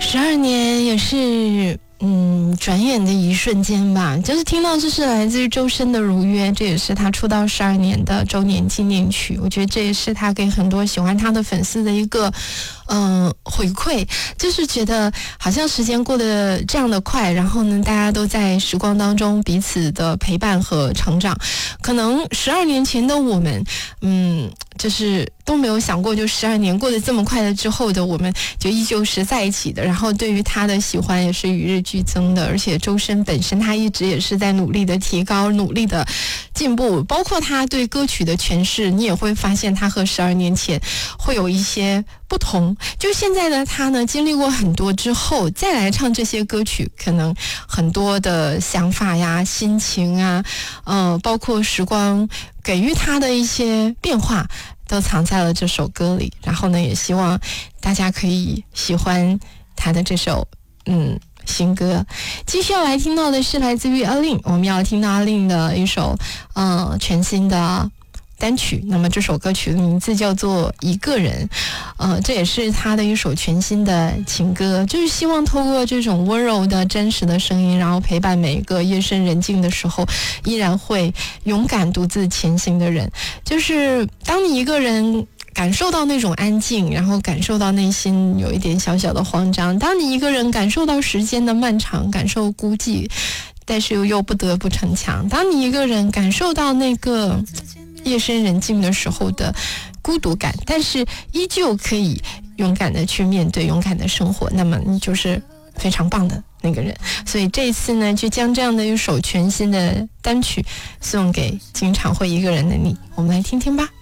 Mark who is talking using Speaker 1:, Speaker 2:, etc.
Speaker 1: 12年也是转眼的一瞬间吧。就是听到这是来自于周深的《如约》，这也是他出道12年的周年纪念曲。我觉得这也是他给很多喜欢他的粉丝的一个回馈，就是觉得好像时间过得这样的快，然后呢，大家都在时光当中彼此的陪伴和成长。可能12年前的我们，就是都没有想过，就12年过得这么快了之后的我们，就依旧是在一起的。然后对于他的喜欢也是与日俱增的，而且周深本身他一直也是在努力的提高，努力的进步，包括他对歌曲的诠释，你也会发现他和12年前会有一些不同。就现在的他呢，经历过很多之后再来唱这些歌曲，可能很多的想法呀、心情啊，包括时光给予他的一些变化都藏在了这首歌里。然后呢，也希望大家可以喜欢他的这首新歌。继续要来听到的是来自于阿令，我们要听到阿令的一首全新的单曲。那么这首歌曲的名字叫做《一个人》，这也是他的一首全新的情歌，就是希望透过这种温柔的真实的声音，然后陪伴每一个夜深人静的时候依然会勇敢独自前行的人。就是当你一个人感受到那种安静，然后感受到内心有一点小小的慌张，当你一个人感受到时间的漫长，感受孤寂，但是又不得不逞强，当你一个人感受到那个夜深人静的时候的孤独感，但是依旧可以勇敢的去面对，勇敢的生活，那么你就是非常棒的那个人。所以这一次呢，就将这样的一首全新的单曲送给经常会一个人的你，我们来听听吧。